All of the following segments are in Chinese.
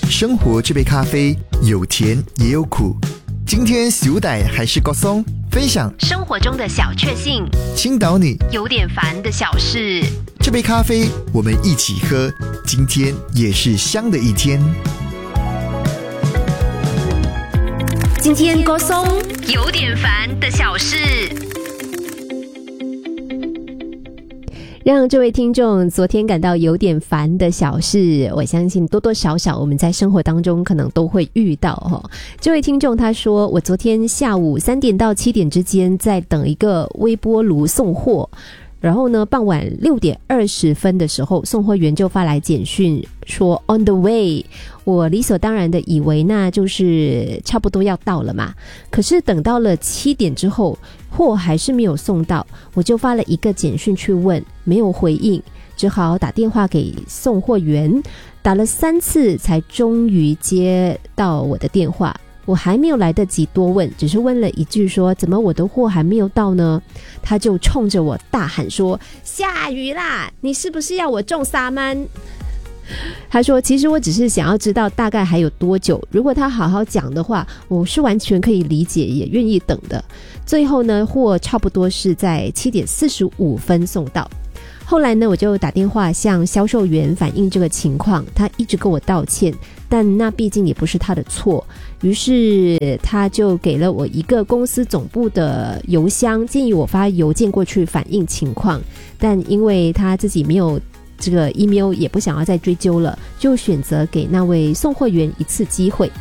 生活这杯咖啡有甜也有苦。今天小弟还是郭松，分享生活中的小确幸， 倾倒你有点烦的小事。 这杯咖啡我们一起喝，今天也是香的一天。 今天郭松有点烦的小事。 让这位听众昨天感到有点烦的小事，我相信多多少少我们在生活当中可能都会遇到。这位听众他说，我昨天下午3点到7点之间在等一个微波炉送货，然后呢傍晚6点20分的时候，送货员就发来简讯说 on the way。 我理所当然的以为那就是差不多要到了嘛，可是等到了7点之后，货还是没有送到，我就发了一个简讯去问，没有回应，只好打电话给送货员，打了3次才终于接到我的电话。我还没有来得及多问，只是问了一句说怎么我的货还没有到呢？他就冲着我大喊说，下雨啦，你是不是要我种沙曼？他说其实我只是想要知道大概还有多久，如果他好好讲的话，我是完全可以理解也愿意等的。最后呢，货差不多是在7点45分送到。后来呢，我就打电话向销售员反映这个情况，他一直跟我道歉，但那毕竟也不是他的错。于是他就给了我一个公司总部的邮箱，建议我发邮件过去反映情况，但因为他自己没有这个 email， 也不想要再追究了，就选择给那位送货员一次机会。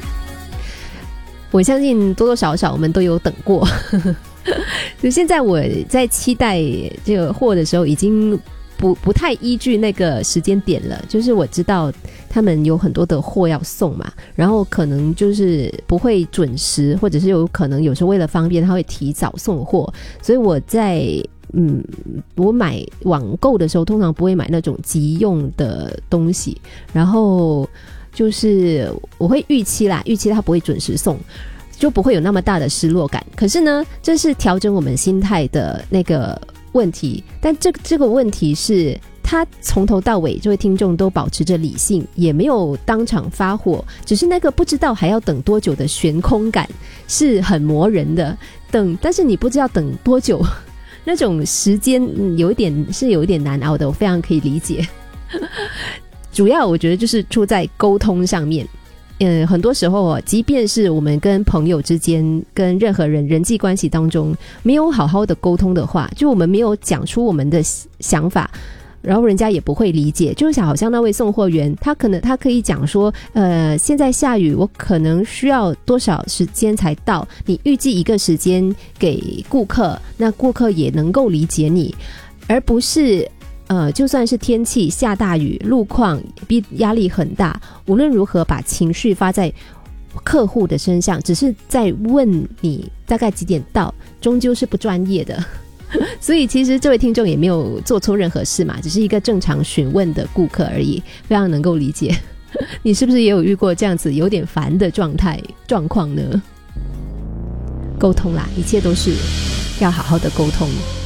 我相信多多少少我们都有等过就现在我在期待这个货的时候，已经不太依据那个时间点了，就是我知道他们有很多的货要送嘛，然后可能就是不会准时，或者是有可能有时候为了方便他会提早送货，所以我在我买网购的时候通常不会买那种急用的东西，然后就是我会预期它不会准时送，就不会有那么大的失落感。可是呢，这是调整我们心态的那个问题，但这个问题是他从头到尾这位听众都保持着理性，也没有当场发火，只是那个不知道还要等多久的悬空感是很磨人的。但是你不知道等多久，那种时间有一点难熬的，我非常可以理解主要我觉得就是出在沟通上面。很多时候即便是我们跟朋友之间，跟任何人际关系当中没有好好的沟通的话，就我们没有讲出我们的想法，然后人家也不会理解。就好像那位送货员，他可以讲说现在下雨，我可能需要多少时间才到，你预计一个时间给顾客，那顾客也能够理解你，而不是就算是天气下大雨，路况压力很大，无论如何把情绪发在客户的身上，只是在问你大概几点到，终究是不专业的所以其实这位听众也没有做错任何事嘛，只是一个正常询问的顾客而已，非常能够理解你是不是也有遇过这样子有点烦的状况呢？沟通啦，一切都是要好好的沟通。